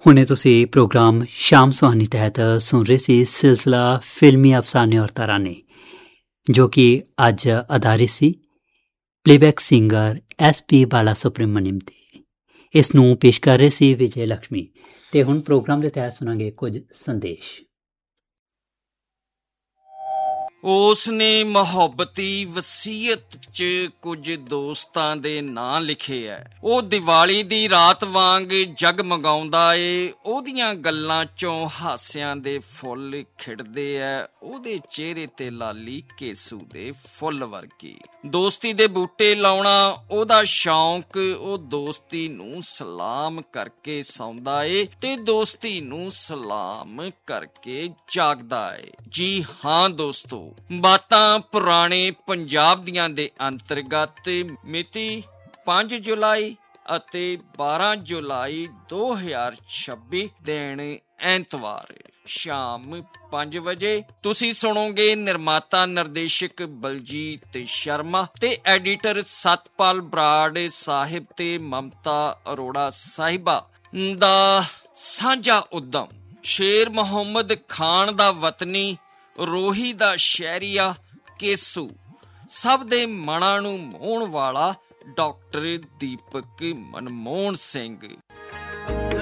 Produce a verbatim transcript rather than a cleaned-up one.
ਹੁਣੇ ਤੁਸੀਂ ਪ੍ਰੋਗਰਾਮ ਸ਼ਾਮ ਸੁਹਾਨੀ ਤਹਿਤ ਸੁਣ ਰਹੇ ਸੀ ਸਿਲਸਿਲਾ ਫਿਲਮੀ ਅਫਸਾਨੇ ਔਰ ਤਰਾਨੇ, ਜੋ ਕਿ ਅੱਜ ਆਧਾਰਿਤ ਸੀ ਪਲੇਬੈਕ ਸਿੰਗਰ ਐਸ ਪੀ ਬਾਲਾ ਸੁਬਰਮਨਿਅਮ 'ਤੇ। ਇਸ ਨੂੰ ਪੇਸ਼ ਕਰ ਰਹੇ ਸੀ ਵਿਜੇ ਲਕਸ਼ਮੀ। ਅਤੇ ਹੁਣ ਪ੍ਰੋਗਰਾਮ ਦੇ ਤਹਿਤ ਸੁਣਾਂਗੇ ਕੁਝ ਸੰਦੇਸ਼। ਉਸ ਨੇ ਮੁਹੱਬਤੀ ਵਸੀਅਤ 'ਚ ਕੁਝ ਦੋਸਤਾਂ ਦੇ ਨਾਂ ਲਿਖੇ ਐ। ਉਹ ਦੀਵਾਲੀ ਦੀ ਰਾਤ ਵਾਂਗ ਜਗਮਗਾਉਂਦਾ ਏ, ਉਹਦੀਆਂ ਗੱਲਾਂ 'ਚੋਂ ਹਾਸਿਆਂ ਦੇ ਫੁੱਲ ਖਿੜਦੇ ਐ, ਉਹਦੇ ਚਿਹਰੇ ਤੇ ਲਾਲੀ ਕੇਸੂ ਦੇ ਫੁੱਲ ਵਰਗੀ। ਦੋਸਤੀ ਦੇ ਬੂਟੇ ਲਾਉਣਾ ਉਹਦਾ ਸ਼ੌਂਕ, ਉਹ ਦੋਸਤੀ ਨੂੰ ਸਲਾਮ ਕਰਕੇ ਸੌਂਦਾ ਏ ਤੇ ਦੋਸਤੀ ਨੂੰ ਸਲਾਮ ਕਰਕੇ ਜਾਗਦਾ ਏ। ਜੀ ਹਾਂ ਦੋਸਤੋ, ਬਾਤਾਂ ਪੁਰਾਣੇ ਪੰਜਾਬ ਦੀਆਂ ਦੇ ਅੰਤਰਗਤ ਮਿਤੀ ਪੰਜ ਜੁਲਾਈ ਅਤੇ ਬਾਰਾਂ ਜੁਲਾਈ ਦੋ ਹਜ਼ਾਰ ਛੱਬੀ ਦਿਨ ਐਤਵਾਰ ਸ਼ਾਮ ਪੰਜ ਵਜੇ ਤੁਸੀਂ ਸੁਣੋਗੇ ਨਿਰਮਾਤਾ ਨਿਰਦੇਸ਼ਕ ਬਲਜੀਤ ਸ਼ਰਮਾ ਤੇ ਐਡੀਟਰ ਸਤਪਾਲ ਬਰਾੜ ਸਾਹਿਬ ਤੇ ਮਮਤਾ ਅਰੋੜਾ ਸਾਹਿਬਾ ਦਾ ਸਾਂਝਾ ਉਦਮ। ਸ਼ੇਰ ਮੁਹੰਮਦ ਖਾਨ ਦਾ ਵਤਨੀ, ਰੋਹੀ ਦਾ ਸ਼ਹਿਰੀਆ ਕੇਸੂ, ਸਭ ਦੇ ਮਨਾਂ ਨੂੰ ਮੋਹਣ ਵਾਲਾ ਡਾਕਟਰ ਦੀਪਕ ਮਨਮੋਹਨ ਸਿੰਘ।